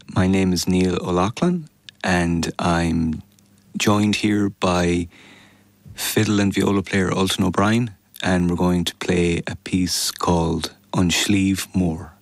My name is Neil O'Loughlin, and I'm joined here by fiddle and viola player Ultan O'Brien, and we're going to play a piece called Unsleeve Moor.